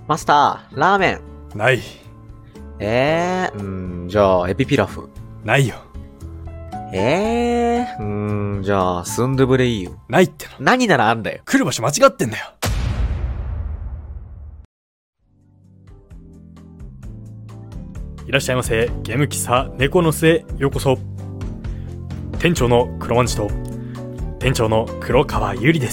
マスター、ラーメン。 ない。 じゃあ、エビピラフ。 ないよ。 じゃあ、スンドゥブレイユ。 ないっての。 何ならあんだよ。 来る場所間違ってんだよ。いらっしゃいませ。ゲーム喫茶猫の巣へようこそ。店長の黒万次と店長の黒川ゆりです。